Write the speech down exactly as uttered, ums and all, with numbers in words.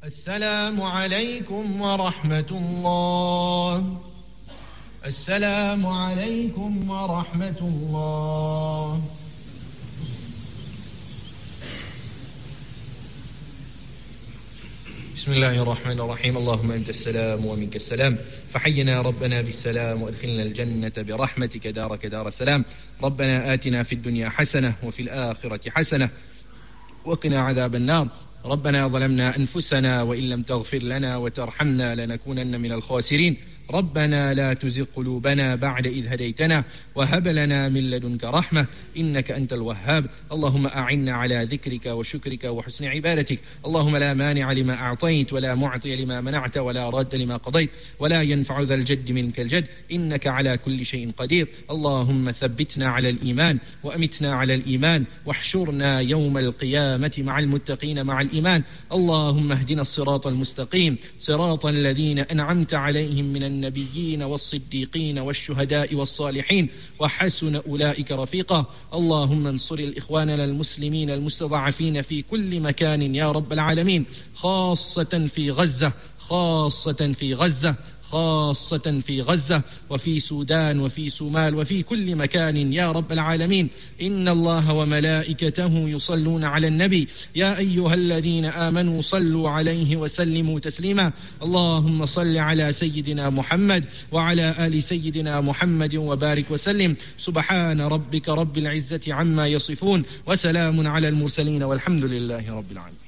السلام عليكم ورحمة الله. السلام عليكم ورحمة الله. بسم الله الرحمن الرحيم. اللهم أنت السلام ومنك السلام، فحينا ربنا بالسلام وادخلنا الجنة برحمتك دارك دار السلام. ربنا آتنا في الدنيا حسنة وفي الآخرة حسنة وقنا عذاب النار. ربنا ظلمنا أنفسنا وإن لم تغفر لنا وترحمنا لنكونن من الخاسرين. ربنا لا تزغ قلوبنا بعد إذ هديتنا وهب لنا من لدنك رحمة إنك أنت الوهاب. اللهم أعنا على ذكرك وشكرك وحسن عبادتك. اللهم لا مانع لما أعطيت ولا معطي لما منعت ولا راد لما قضيت ولا ينفع ذا الجد منك الجد إنك على كل شيء قدير. اللهم ثبتنا على الإيمان وأمتنا على الإيمان واحشرنا يوم القيامة مع المتقين مع الإيمان. اللهم اهدنا الصراط المستقيم صراط الذين أنعمت عليهم من النبيين والصديقين والشهداء والصالحين وحسن أولئك رفيقا. اللهم انصر الإخواننا المسلمين المستضعفين في كل مكان يا رب العالمين، خاصة في غزة خاصة في غزة خاصة في غزة وفي سودان وفي سومال وفي كل مكان يا رب العالمين. إن الله وملائكته يصلون على النبي يا أيها الذين آمنوا صلوا عليه وسلموا تسليما. اللهم صل على سيدنا محمد وعلى آل سيدنا محمد وبارك وسلم. سبحان ربك رب العزة عما يصفون وسلام على المرسلين والحمد لله رب العالمين.